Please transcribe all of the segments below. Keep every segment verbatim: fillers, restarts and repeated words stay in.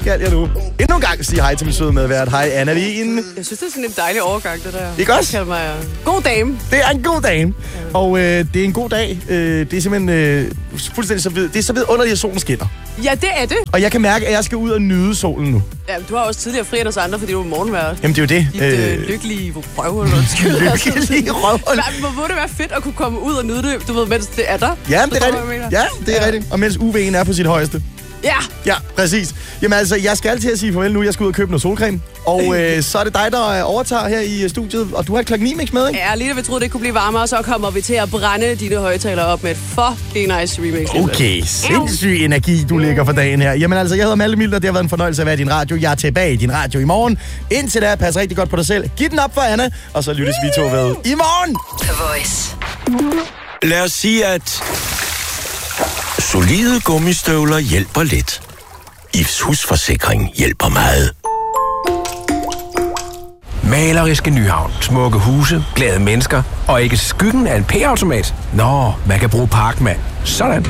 skal jeg nu endnu en gang sige hej til min søde medvært. Hej, Anna Wien. Jeg synes, det er sådan en dejlig overgang, det der. Ikke også? Jeg mig god dame. Det er en god dame. Ja. Og øh, det er en god dag. Øh, det er simpelthen øh, fuldstændig så vid. Det er så vidunderligt, at solen skinner. Ja, det er det. Og jeg kan mærke, at jeg skal ud og nyde solen nu. Ja, du har også tidligere fri end os andre, fordi du er morgenvært. Jamen, det er jo det. Dit øh, øh, lykkelige røvhul. Lykkelige røvhul. Hvor må det være fedt at kunne komme ud og nyde det, du ved, mens det er der? Ja, det er rigtigt. Ja, det er ja. rigtigt. Og mens U V'en er på sit højeste. Ja. Ja, præcis. Jamen altså, jeg skal til at sige farvel nu. Jeg skal ud og købe noget solcreme. Og øh, så er det dig, der overtager her i studiet. Og du har et klokken ni mix med, ikke? Ja, lige da vi troede, det kunne blive varmere, så kommer vi til at brænde dine højtalere op med et fucking nice remix. Okay, sindssyg energi, du lægger for dagen her. Jamen altså, jeg hedder Malte Milder, det har været en fornøjelse at være i din radio. Jeg er tilbage i din radio i morgen. Indtil da, pas rigtig godt på dig selv. Giv den op for Anna, og så lyttes vi to ved i morgen. The Voice. Lad os sige, at solide gummistøvler hjælper lidt. I F's husforsikring hjælper meget. Maleriske Nyhavn, smukke huse, glade mennesker og ikke skyggen af en P-automat. Nå, man kan bruge Parkman. Sådan.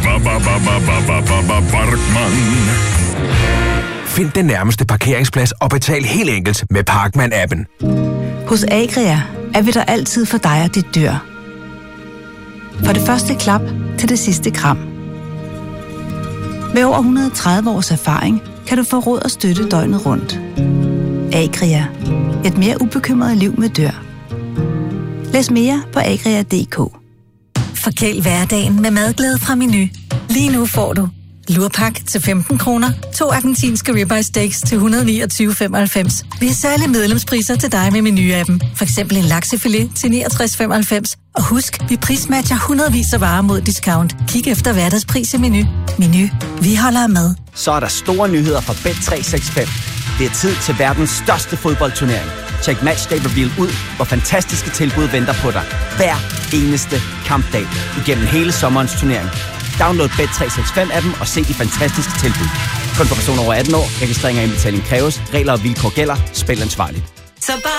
Find den nærmeste parkeringsplads og betal helt enkelt med Parkman-appen. Hos Agria er vi der altid for dig og dit dyr. For det første klap til det sidste kram. Med over et hundrede og tredive års erfaring kan du få råd og støtte døgnet rundt. Agria. Et mere ubekymret liv med dyr. Læs mere på agria punktum d k. Forkæl hverdagen med madglæde fra Menu. Lige nu får du lurpak til femten kroner, to argentinske ribeye steaks til et hundrede og niogtyve komma femoghalvfems. Vi har særlige medlemspriser til dig med Menu-appen. For eksempel en laksefilet til niogtres komma femoghalvfems. Og husk, vi prismatcher hundredvis af varer mod discount. Kig efter hverdagspris i Menu. Menu. Vi holder med. Så er der store nyheder fra Bet tre seks fem. Det er tid til verdens største fodboldturnering. Check Matchday Reveal ud, hvor fantastiske tilbud venter på dig. Hver eneste kampdag igennem hele sommerens turnering. Download Bet tre seks fem appen og se de fantastiske tilbud. Kun for personer over atten år. Registrering og indbetaling kræves. Regler og vilkår gælder. Spil ansvarligt. Så bare